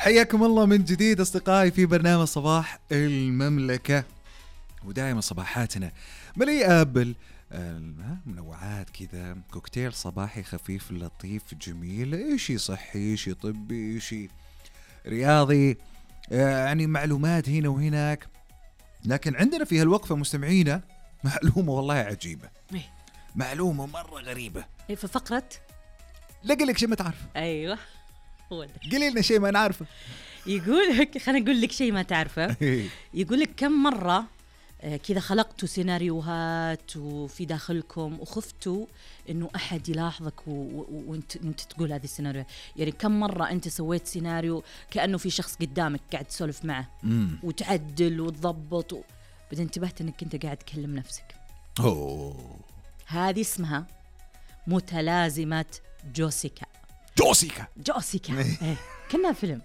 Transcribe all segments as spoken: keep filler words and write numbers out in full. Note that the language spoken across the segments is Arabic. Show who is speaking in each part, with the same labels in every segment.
Speaker 1: حياكم الله من جديد أصدقائي في برنامج صباح المملكة، ودائما صباحاتنا مليئة بالمنوعات كذا، كوكتيل صباحي خفيف لطيف جميل، إشي صحي إشي طبي إشي رياضي، يعني معلومات هنا وهناك. لكن عندنا في هالوقفة مستمعينا معلومة والله عجيبة، معلومة مرة غريبة.
Speaker 2: في فقرة
Speaker 1: لقي لك شيء ما تعرف.
Speaker 2: أيوة هو ده.
Speaker 1: قلي لنا شيء ما نعرفه.
Speaker 2: يقول لك خلينا نقول لك شيء ما تعرفه. يقول لك كم مرة كذا خلقتوا سيناريوهات وفي داخلكم وخفتوا إنه أحد يلاحظك وأنت أنت تقول هذه السيناريو. يعني كم مرة أنت سويت سيناريو كأنه في شخص قدامك قاعد تسولف معه
Speaker 1: مم.
Speaker 2: وتعدل وتضبط و... بعدين انتبهت إنك أنت قاعد تكلم نفسك.
Speaker 1: أوه.
Speaker 2: هذه اسمها متلازمة جوسيكا.
Speaker 1: جوسيكا
Speaker 2: جوسيكا إيه. كنا فيلم.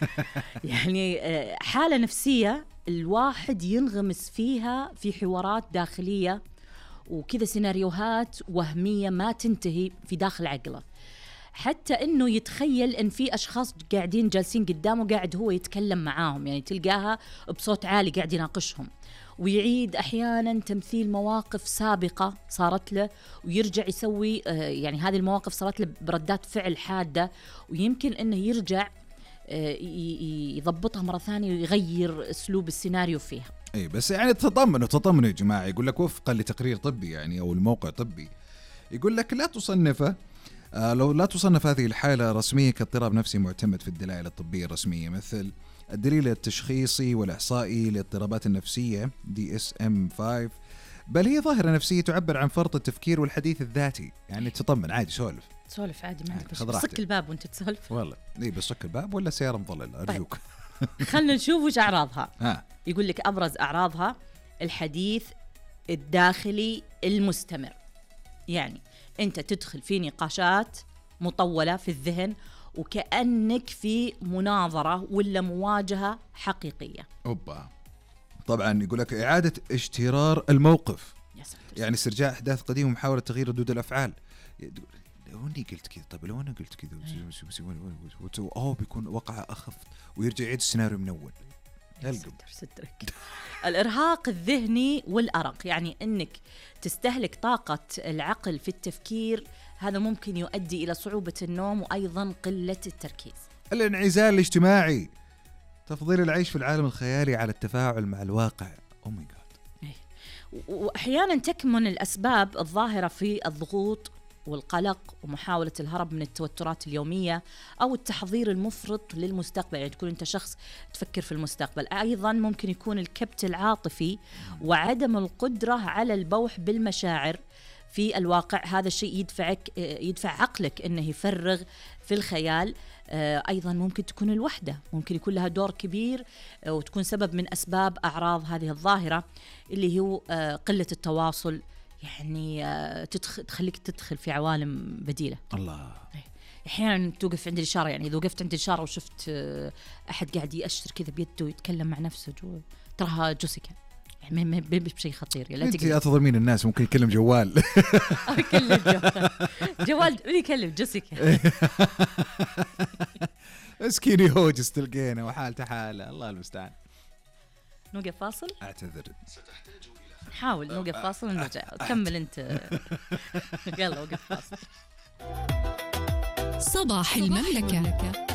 Speaker 2: يعني حالة نفسية الواحد ينغمس فيها في حوارات داخلية وكذا سيناريوهات وهمية ما تنتهي في داخل عقله، حتى إنه يتخيل إن في أشخاص قاعدين جالسين قدامه قاعد هو يتكلم معاهم، يعني تلقاها بصوت عالي قاعد يناقشهم، ويعيد أحيانا تمثيل مواقف سابقة صارت له ويرجع يسوي يعني هذه المواقف صارت له بردات فعل حادة، ويمكن إنه يرجع يضبطها مرة ثانية ويغير أسلوب السيناريو فيها.
Speaker 1: اي بس يعني تطمنوا تطمنوا يا جماعة، يقول لك وفقا لتقرير طبي يعني أو الموقع طبي يقول لك لا تصنف آه لو لا تصنف هذه الحالة رسمية كاضطراب نفسي معتمد في الدلائل الطبية الرسمية، مثل الدليل التشخيصي والإحصائي للاضطرابات النفسية دي إس إم خمسة، بل هي ظاهرة نفسية تعبر عن فرط التفكير والحديث الذاتي. يعني تطمن عادي، سولف
Speaker 2: سولف عادي ما عندك مشكلة، سك الباب وانت تسولف
Speaker 1: والله. اي بس سك الباب ولا سيارة مظللة أرجوك.
Speaker 2: طيب. خلنا نشوف وش أعراضها.
Speaker 1: ها.
Speaker 2: يقول لك أبرز أعراضها الحديث الداخلي المستمر، يعني أنت تدخل في نقاشات مطولة في الذهن وكأنك في مناظرة ولا مواجهة حقيقية.
Speaker 1: أوبا. طبعا يقول لك إعادة اشترار الموقف، يعني استرجاع أحداث قديمة ومحاولة تغيير ردود الأفعال. لو أني قلت كذا، طب لو أنا قلت كذا أوه بيكون وقع أخف ويرجع يعيد السيناريو من أول.
Speaker 2: سترك. الإرهاق الذهني والأرق، يعني أنك تستهلك طاقة العقل في التفكير، هذا ممكن يؤدي إلى صعوبة النوم وأيضا قلة التركيز.
Speaker 1: الانعزال الاجتماعي، تفضيل العيش في العالم الخيالي على التفاعل مع الواقع. أوه ماي جاد.
Speaker 2: وأحيانا تكمن الأسباب الظاهرة في الضغوط والقلق ومحاولة الهرب من التوترات اليومية أو التحضير المفرط للمستقبل، يعني تكون أنت شخص تفكر في المستقبل. أيضا ممكن يكون الكبت العاطفي وعدم القدرة على البوح بالمشاعر في الواقع، هذا الشيء يدفعك يدفع عقلك أنه يفرغ في الخيال. أيضا ممكن تكون الوحدة، ممكن يكون لها دور كبير وتكون سبب من أسباب أعراض هذه الظاهرة اللي هو قلة التواصل، يعني تدخل تخليك تدخل في عوالم بديلة.
Speaker 1: الله.
Speaker 2: أحيانا توقف عند الإشارة، يعني إذا وقفت عند الإشارة وشفت أحد قاعد يأشر كذا بيده ويتكلم مع نفسه جو تراها جوسيكا، يعني ما بشيء خطير. لا
Speaker 1: أنت أتظلم مين الناس ممكن يكلم جوال.
Speaker 2: يكلم جوال جوال يكلم جوسيكا.
Speaker 1: اسكيني هوجس تلقينا وحالته حالة، الله المستعان.
Speaker 2: نوقف فاصل.
Speaker 1: أعتذر.
Speaker 2: نحاول نوقف فاصل ونرجع. كمل أنت. يلا وقف فاصل.
Speaker 3: صباح المملكة.